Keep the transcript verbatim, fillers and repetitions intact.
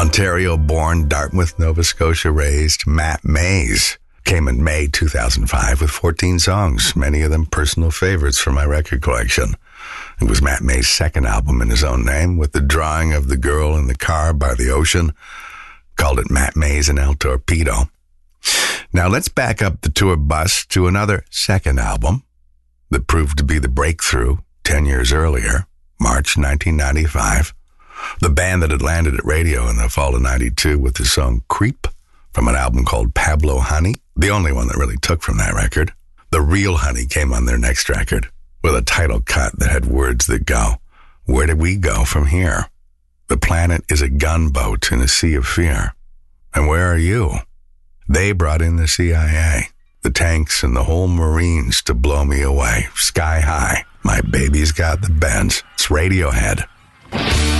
Ontario-born, Dartmouth, Nova Scotia-raised Matt Mays came in May two thousand five with fourteen songs, many of them personal favorites from my record collection. It was Matt Mays' second album in his own name, with the drawing of the girl in the car by the ocean. Called it Matt Mays and El Torpedo. Now let's back up the tour bus to another second album that proved to be the breakthrough ten years earlier, March nineteen ninety-five. The band that had landed at radio in the fall of ninety-two with the song Creep from an album called Pablo Honey, the only one that really took from that record. The Real Honey came on their next record with a title cut that had words that go, "Where do we go from here? The planet is a gunboat in a sea of fear. And where are you?" They brought in the C I A, the tanks and the whole Marines to blow me away. Sky high. My baby's got the bends. It's Radiohead.